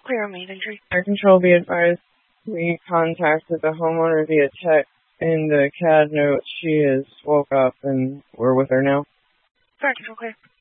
Clear on main entry. Air control, be advised. We contacted the homeowner via text. In the CAD note, she has woke up and we're with her now. Fire control clear.